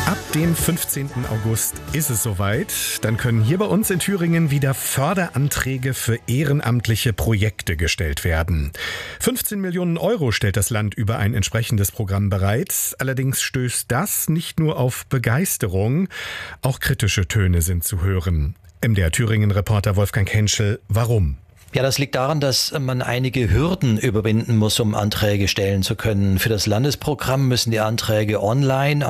Ab dem 15. August ist es soweit. Dann können hier bei uns in Thüringen wieder Förderanträge für ehrenamtliche Projekte gestellt werden. 15 Millionen Euro stellt das Land über ein entsprechendes Programm bereit. Allerdings stößt das nicht nur auf Begeisterung, auch kritische Töne sind zu hören. MDR Thüringen-Reporter Wolfgang Henschel, warum? Ja, das liegt daran, dass man einige Hürden überwinden muss, um Anträge stellen zu können. Für das Landesprogramm müssen die Anträge online